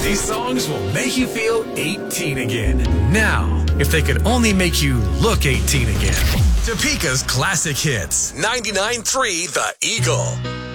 These songs will make you feel 18 again. Now, if they could only make you look 18 again. Topeka's classic hits. 99.3 The Eagle.